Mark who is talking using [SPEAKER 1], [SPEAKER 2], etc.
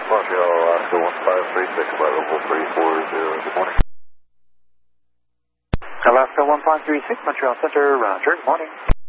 [SPEAKER 1] Montreal, Alaska 1536, level 340, good morning.
[SPEAKER 2] Alaska 1536, Montreal Center, roger, good morning.